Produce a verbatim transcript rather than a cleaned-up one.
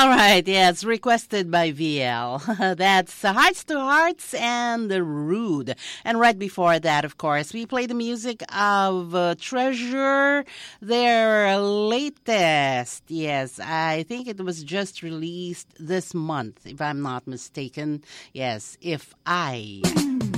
All right, yes, requested by V L. That's uh, Hearts to Hearts and the Rude. And right before that, of course, we play the music of uh, Treasure, their latest. Yes, I think it was just released this month, if I'm not mistaken. Yes, If I.